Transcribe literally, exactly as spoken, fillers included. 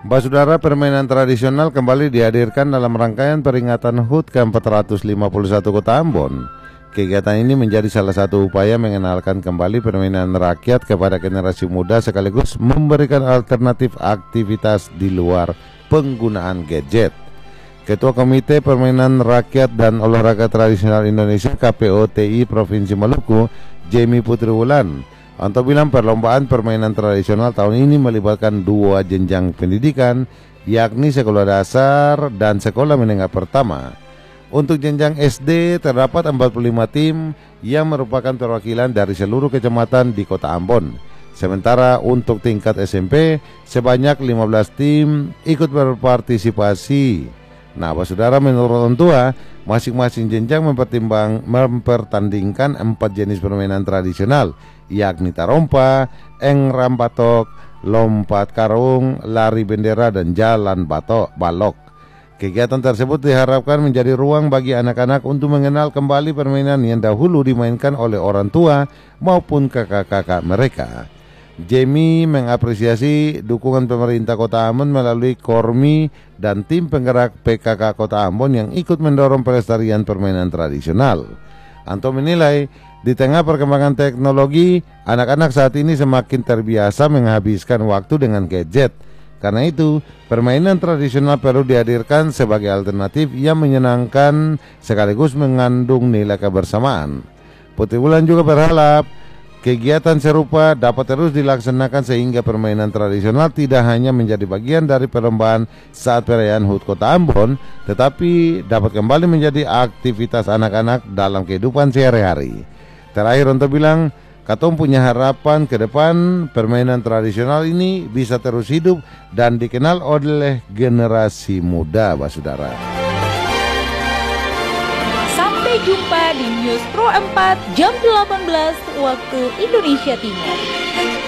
Mbak Saudara, permainan tradisional kembali dihadirkan dalam rangkaian peringatan H U T ke empat ratus lima puluh satu Kota Ambon. Kegiatan ini menjadi salah satu upaya mengenalkan kembali permainan rakyat kepada generasi muda sekaligus memberikan alternatif aktivitas di luar penggunaan gadget. Ketua Komite Permainan Rakyat dan Olahraga Tradisional Indonesia K P O T I Provinsi Maluku, Jamie Putri Wulan, untuk bilang perlombaan permainan tradisional tahun ini melibatkan dua jenjang pendidikan, yakni sekolah dasar dan sekolah menengah pertama. Untuk jenjang S D terdapat empat puluh lima tim yang merupakan perwakilan dari seluruh kecamatan di Kota Ambon. Sementara untuk tingkat S M P sebanyak lima belas tim ikut berpartisipasi. Nah, Bapak Saudara, menurut orang tua, masing-masing jenjang mempertimbang mempertandingkan empat jenis permainan tradisional, yakni tarompa, engram batok, lompat karung, lari bendera, dan jalan batok balok. Kegiatan tersebut diharapkan menjadi ruang bagi anak-anak untuk mengenal kembali permainan yang dahulu dimainkan oleh orang tua maupun kakak-kakak mereka. Jamie mengapresiasi dukungan pemerintah Kota Ambon melalui Kormi dan tim penggerak P K K Kota Ambon yang ikut mendorong pelestarian permainan tradisional. Anto menilai, di tengah perkembangan teknologi, anak-anak saat ini semakin terbiasa menghabiskan waktu dengan gadget. Karena itu, permainan tradisional perlu dihadirkan sebagai alternatif yang menyenangkan sekaligus mengandung nilai kebersamaan. Putri Wulan juga berharap kegiatan serupa dapat terus dilaksanakan sehingga permainan tradisional tidak hanya menjadi bagian dari perlombaan saat perayaan H U T Kota Ambon, tetapi dapat kembali menjadi aktivitas anak-anak dalam kehidupan sehari-hari. Terakhir untuk bilang, Katong punya harapan ke depan permainan tradisional ini bisa terus hidup dan dikenal oleh generasi muda, Bapak Saudara. Sampai jumpa di News Pro empat jam delapan belas waktu Indonesia Timur.